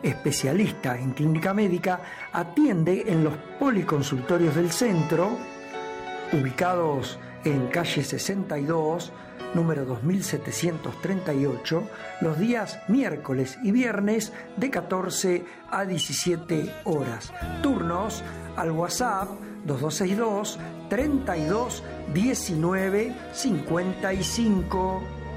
especialista en clínica médica, atiende en los policonsultorios del centro, ubicados en calle 62, número 2738, los días miércoles y viernes de 14 a 17 horas. Turnos al WhatsApp 2262 32 19 55.